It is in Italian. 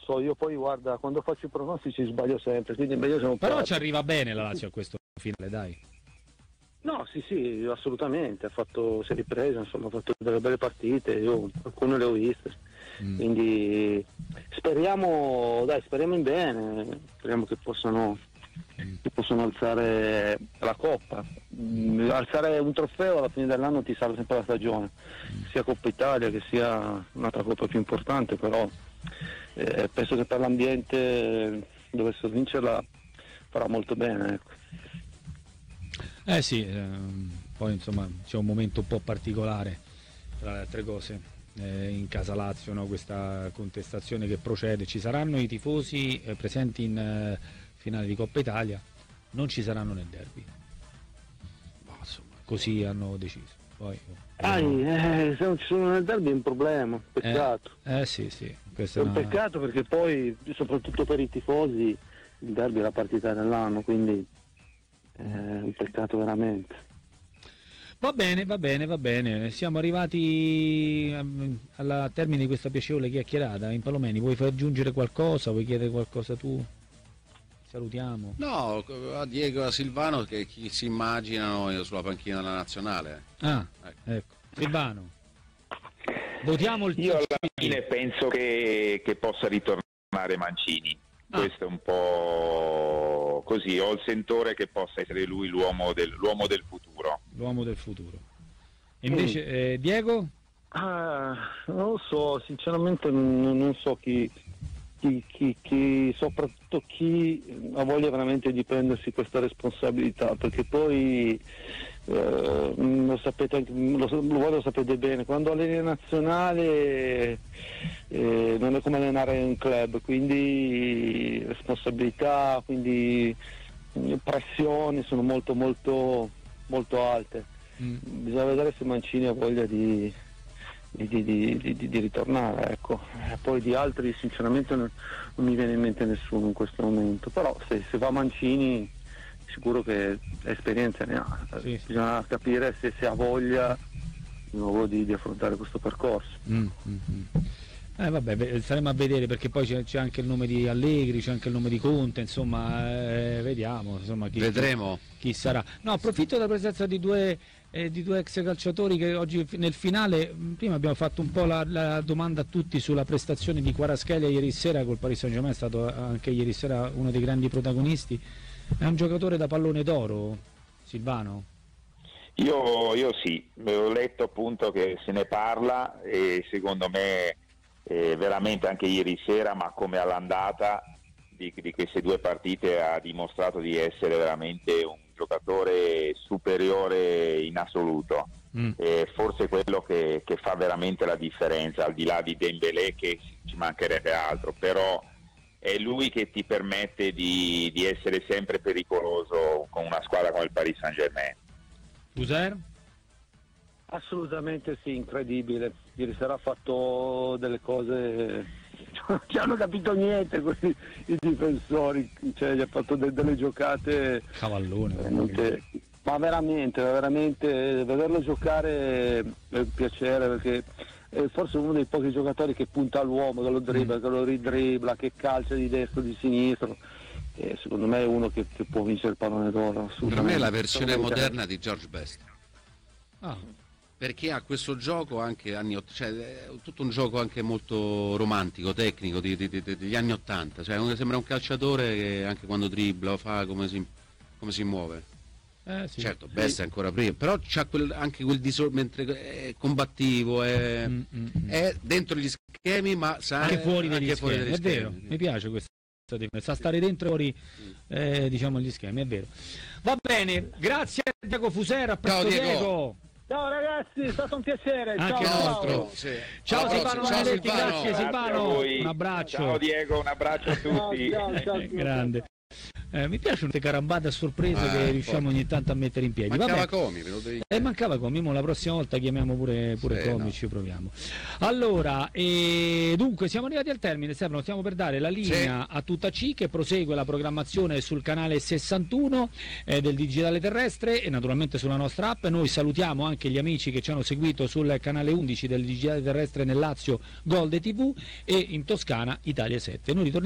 so, io poi guarda, quando faccio i pronostici sbaglio sempre, quindi meglio siamo Però parati. ci arriva bene la Lazio a questo finale, dai. No, sì, assolutamente, si è ripresa, insomma, ha fatto delle belle partite, io alcune le ho viste, quindi speriamo in bene, speriamo che possano alzare la coppa. Alzare un trofeo alla fine dell'anno ti salva sempre la stagione, sia Coppa Italia che sia un'altra coppa più importante, però penso che per l'ambiente dovessero vincerla farà molto bene, ecco. Sì, poi insomma c'è un momento un po' particolare tra le altre cose in casa Lazio, no? Questa contestazione che procede. Ci saranno i tifosi presenti in finale di Coppa Italia, non ci saranno nel derby, insomma, così hanno deciso. Poi, se non ci sono nel derby è un problema, peccato. Sì, è un peccato, perché poi soprattutto per i tifosi il derby è la partita dell'anno, quindi è un peccato veramente. Va bene, siamo arrivati al termine di questa piacevole chiacchierata. In Palomeni, vuoi aggiungere qualcosa, vuoi chiedere qualcosa tu? Salutiamo. No, a Diego e a Silvano che chi si immaginano sulla panchina della nazionale. Ecco. Silvano, votiamo il Io alla fine penso che possa ritornare Mancini. Questo è un po' così, ho il sentore che possa essere lui l'uomo del futuro. L'uomo del futuro. E invece Diego? Non lo so, sinceramente non so chi, soprattutto chi ha voglia veramente di prendersi questa responsabilità, perché poi lo sapete, voi lo sapete bene, quando alleni in nazionale non è come allenare un club, quindi responsabilità, quindi pressioni sono molto molto molto alte. Bisogna vedere se Mancini ha voglia di ritornare, ecco. Poi di altri sinceramente non mi viene in mente nessuno in questo momento, però se va Mancini sicuro che esperienza ne ha. Sì. Bisogna capire se ha voglia di nuovo di affrontare questo percorso. Vabbè, staremo a vedere, perché poi c'è anche il nome di Allegri, c'è anche il nome di Conte, insomma, vediamo, insomma, vedremo chi sarà. No, approfitto della presenza di due ex calciatori che oggi nel finale, prima abbiamo fatto un po' la domanda a tutti sulla prestazione di Kvaratskhelia ieri sera col Paris Saint-Germain, è stato anche ieri sera uno dei grandi protagonisti. È un giocatore da pallone d'oro, Silvano? Io sì, ho letto appunto che se ne parla e secondo me veramente anche ieri sera, ma come all'andata di queste due partite ha dimostrato di essere veramente un giocatore superiore in assoluto. Forse quello che fa veramente la differenza, al di là di Dembélé, che ci mancherebbe altro, però è lui che ti permette di essere sempre pericoloso con una squadra come il Paris Saint-Germain. User? Assolutamente sì, incredibile. Ieri sera ha fatto delle cose, non ci hanno capito niente i difensori, cioè gli ha fatto delle giocate cavallone, ma veramente vederlo giocare è un piacere, perché è forse uno dei pochi giocatori che punta all'uomo, che lo dribbla, che lo ridribbla, che calcia di destra, di sinistro. Secondo me è uno che può vincere il pallone d'oro. Per me è la versione moderna di George Best. Perché ha questo gioco anche cioè è tutto un gioco anche molto romantico, tecnico degli anni '80, cioè sembra un calciatore che anche quando dribbla o fa come si muove. Sì, certo, Best è ancora prima, però c'ha anche quel mentre è combattivo, è dentro gli schemi, ma sa anche fuori dagli schemi. È vero, mi piace questo. Sa stare dentro e fuori diciamo gli schemi, è vero. Va bene, grazie a Diego Fusera, a presto Diego. Ciao ragazzi, è stato un piacere. Anche ciao. Ciao Silvano Manetti, grazie Silvano, un abbraccio. Ciao Diego, un abbraccio a tutti. Ciao. Grande. Mi piacciono queste carambate a sorpresa che riusciamo ogni tanto a mettere in piedi. Mancava Comi, ve lo devi... mancava Comi, la prossima volta chiamiamo pure Comi, no. Ci proviamo. Allora, dunque siamo arrivati al termine, Stefano, stiamo per dare la linea a tutta C, che prosegue la programmazione sul canale 61 del Digitale Terrestre e naturalmente sulla nostra app. Noi salutiamo anche gli amici che ci hanno seguito sul canale 11 del Digitale Terrestre nel Lazio, Gold TV, e in Toscana Italia 7. Noi ritorniamo